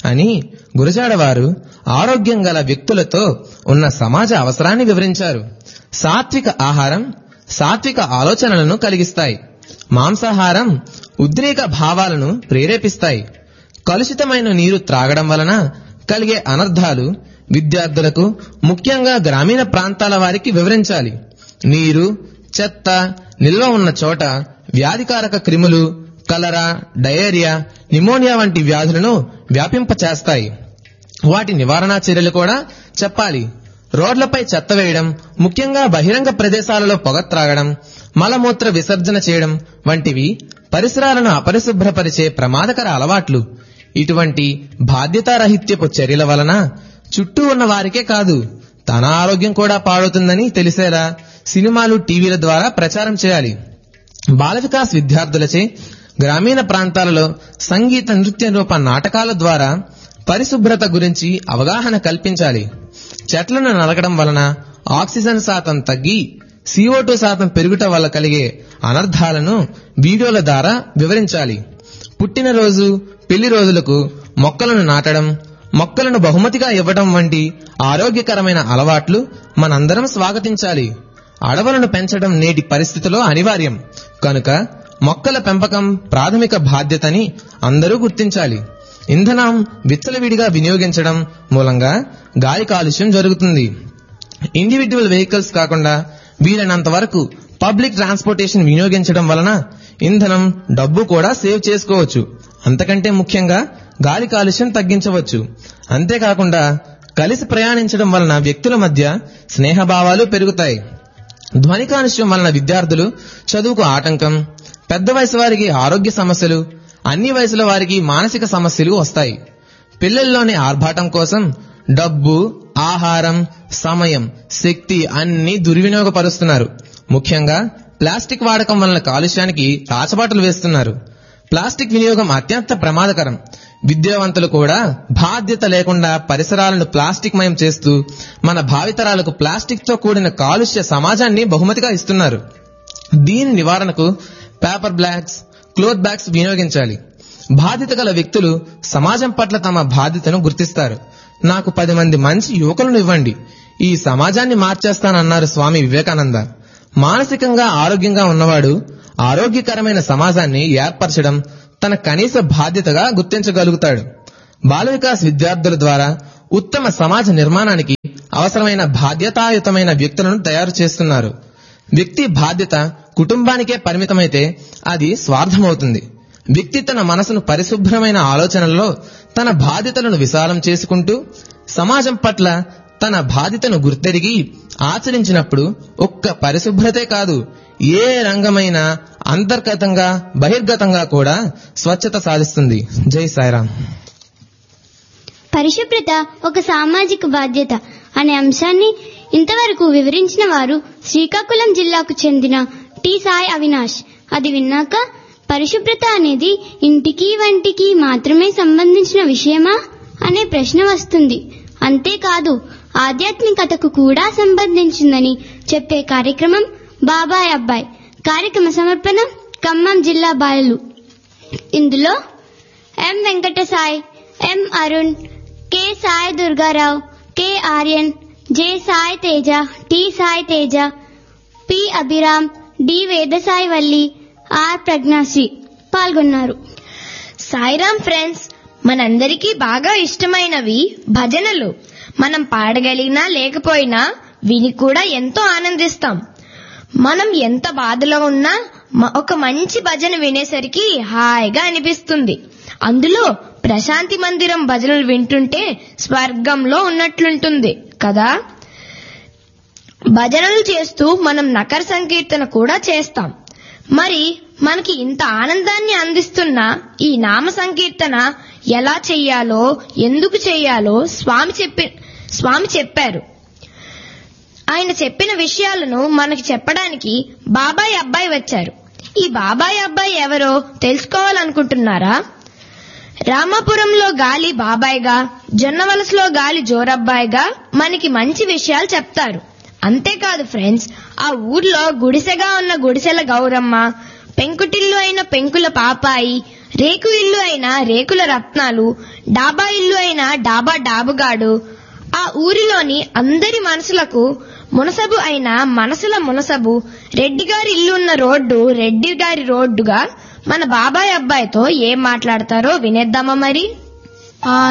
అని గురజాడ వారు ఆరోగ్యం గల వ్యక్తులతో ఉన్న సమాజ అవసరాన్ని వివరించారు. సాత్విక ఆహారం సాత్విక ఆలోచనలను కలిగిస్తాయి. మాంసాహారం ఉద్రేక భావాలను ప్రేరేపిస్తాయి. కలుషితమైన నీరు త్రాగడం వలన కలిగే అనర్థాలు విద్యార్థులకు, ముఖ్యంగా గ్రామీణ ప్రాంతాల వారికి వివరించాలి. నీరు, చెత్త నిల్వ ఉన్న చోట వ్యాధికారక క్రిములు, కలరా, డయేరియా, నిమోనియా వంటి వ్యాధులను వ్యాపింపచేస్తాయి. వాటి నివారణా చర్యలు కూడా చెప్పాలి. రోడ్లపై చెత్త వేయడం, ముఖ్యంగా బహిరంగ ప్రదేశాలలో పొగ త్రాగడం, మలమూత్ర విసర్జన చేయడం వంటివి పరిసరాలను అపరిశుభ్రపరిచే ప్రమాదకర అలవాట్లు. ఇటువంటి బాధ్యతారహిత్యపు చర్యల వలన చుట్టూ ఉన్న వారికే కాదు, తన ఆరోగ్యం కూడా పాడవుతుందని తెలిసేలా సినిమాలు, టీవీల ద్వారా ప్రచారం చేయాలి. బాల వికాస్ విద్యార్థులచే గ్రామీణ ప్రాంతాలలో సంగీత, నృత్య రూప నాటకాల ద్వారా పరిశుభ్రత గురించి అవగాహన కల్పించాలి. చెట్లను నరకడం వలన ఆక్సిజన్ శాతం తగ్గి CO2 శాతం పెరుగుట వల్ల కలిగే అనర్థాలను వీడియోల ద్వారా వివరించాలి. పుట్టినరోజు, పెళ్లి రోజులకు మొక్కలను నాటడం, మొక్కలను బహుమతిగా ఇవ్వడం వంటి ఆరోగ్యకరమైన అలవాట్లు మనందరం స్వాగతించాలి. అడవులను పెంచడం నేటి పరిస్థితిలో అనివార్యం కనుక మొక్కల పెంపకం ప్రాథమిక బాధ్యతని అందరూ గుర్తించాలి. ఇంధనం విచ్చలవిడిగా వినియోగించడం మూలంగా గాలి కాలుష్యం జరుగుతుంది. ఇండివిడ్యువల్ వెహికల్స్ కాకుండా వీలైనంత వరకు పబ్లిక్ ట్రాన్స్పోర్టేషన్ వినియోగించడం వలన ఇంధనం, డబ్బు కూడా సేవ్ చేసుకోవచ్చు. అంతకంటే ముఖ్యంగా గాలి కాలుష్యం తగ్గించవచ్చు. అంతేకాకుండా కలిసి ప్రయాణించడం వలన వ్యక్తుల మధ్య స్నేహభావాలు పెరుగుతాయి. ధ్వని కాలుష్యం వలన విద్యార్థులు చదువుకు ఆటంకం, పెద్ద వయసు వారికి ఆరోగ్య సమస్యలు, అన్ని వయసుల వారికి మానసిక సమస్యలు వస్తాయి. పిల్లల్లోని ఆర్భాటం కోసం డబ్బు, ఆహారం, సమయం, శక్తి అన్ని దుర్వినియోగపరుస్తున్నారు. ముఖ్యంగా ప్లాస్టిక్ వాడకం వలన కాలుష్యానికి రాచబాటలు వేస్తున్నారు. ప్లాస్టిక్ వినియోగం అత్యంత ప్రమాదకరం. విద్యావంతులు కూడా బాధ్యత లేకుండా పరిసరాలను ప్లాస్టిక్ మయం చేస్తూ మన భావితరాలకు ప్లాస్టిక్ తో కూడిన కాలుష్య సమాజాన్ని బహుమతిగా ఇస్తున్నారు. దీని నివారణకు పేపర్ బ్యాగ్స్, క్లోత్ బ్యాగ్స్ వినియోగించాలి. బాధ్యత గల వ్యక్తులు సమాజం పట్ల తమ బాధ్యతను గుర్తిస్తారు. నాకు 10 మంది మంచి యువకులను ఇవ్వండి, ఈ సమాజాన్ని మార్చేస్తానన్నారు స్వామి వివేకానంద. మానసికంగా ఆరోగ్యంగా ఉన్నవాడు ఆరోగ్యకరమైన సమాజాన్ని ఏర్పరచడం తన కనీస బాధ్యతగా గుర్తించగలుగుతాడు. బాల వికాస్ విద్యార్థుల ద్వారా ఉత్తమ సమాజ నిర్మాణానికి అవసరమైన బాధ్యతాయుతమైన వ్యక్తులను తయారు చేస్తున్నారు. వ్యక్తి బాధ్యత కుటుంబానికే పరిమితమైతే అది స్వార్థమవుతుంది. వ్యక్తి తన మనసును పరిశుభ్రమైన ఆలోచనల్లో తన బాధ్యతలను విశాలం చేసుకుంటూ సమాజం పట్ల తన బాధ్యతను గుర్తెరిగి ఆచరించినప్పుడు ఒక్క పరిశుభ్రతే కాదు, ఏ రంగమైనా అంతర్గతంగా బహిర్గతంగా కూడా స్వచ్ఛత సాధిస్తుంది. జై సాయిరాం. పరిశుభ్రత ఒక సామాజిక బాధ్యత అనే అంశాన్ని ఇంతవరకు వివరించిన వారు శ్రీకాకుళం జిల్లాకు చెందిన టి సాయి అవినాష్. అది విన్నాక పరిశుభ్రత అనేది ఇంటికి వంటికి మాత్రమే సంబంధించిన విషయమా అనే ప్రశ్న వస్తుంది. అంతేకాదు ఆధ్యాత్మికతకు కూడా సంబంధించిందని చెప్పే కార్యక్రమం బాబాయ్ అబ్బాయ్. కార్యక్రమ సమర్పణ ఖమ్మం జిల్లా బాలలు. ఇందులో ఎం వెంకటసాయి, ఎం Arun, K Sai Durgarao, K Aryan, J Sai Teja, T Sai Teja, P Abhiram, D Vedasai Valli, are ప్రజ్ఞాశ్రీ పాల్గొన్నారు. సాయిరాం ఫ్రెండ్స్, మనందరికీ బాగా ఇష్టమైనవి భజనలు. మనం పాడగలిగినా లేకపోయినా విని కూడా ఎంతో ఆనందిస్తాం. మనం ఎంత బాధలో ఉన్నా ఒక మంచి భజన వినేసరికి హాయిగా అనిపిస్తుంది. అందులో ప్రశాంతి మందిరం భజనలు వింటుంటే స్వర్గంలో ఉన్నట్లుంటుంది కదా. భజనలు చేస్తూ మనం నకర సంకీర్తన కూడా చేస్తాం. మరి మనకి ఇంత ఆనందాన్ని అందిస్తున్న ఈ నామ సంకీర్తన ఎలా చెయ్యాలో, ఎందుకు చెయ్యాలో స్వామి చెప్పారు. ఆయన చెప్పిన విషయాలను మనకి చెప్పడానికి బాబాయ్ అబ్బాయి వచ్చారు. ఈ బాబాయ్ అబ్బాయి ఎవరో తెలుసుకోవాలనుకుంటున్నారా? రామాపురంలో గాలి బాబాయ్గా, జొన్నవలసలో గాలి జోరబ్బాయిగా మనకి మంచి విషయాలు చెప్తారు. అంతేకాదు ఫ్రెండ్స్, ఆ ఊర్లో గుడిసెగా ఉన్న గుడిసెల గౌరమ్మ, పెంకుటిల్లు అయిన పెంకుల పాపాయి, రేకు ఇల్లు అయిన రేకుల రత్నాలు, డాబా ఇల్లు అయిన డాబా డాబుగాడు, ఆ ఊరిలోని అందరి మనసులకు మునసబు అయిన మనసుల మునసబు, రెడ్డిగారి ఇల్లున్న రోడ్డు రెడ్డిగారి రోడ్డుగా మన బాబాయ్ అబ్బాయితో ఏం మాట్లాడతారో వినేద్దామా మరి.